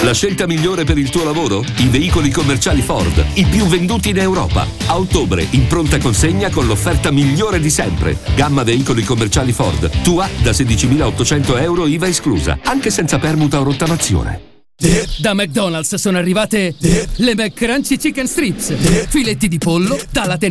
La scelta migliore per il tuo lavoro? I veicoli commerciali Ford, i più venduti in Europa. A ottobre, in pronta consegna con l'offerta migliore di sempre. Gamma veicoli commerciali Ford. Tua da 16.800 euro IVA esclusa, anche senza permuta o rottamazione. Da McDonald's sono arrivate le McCrunchy Chicken Strips. Filetti di pollo, tagliate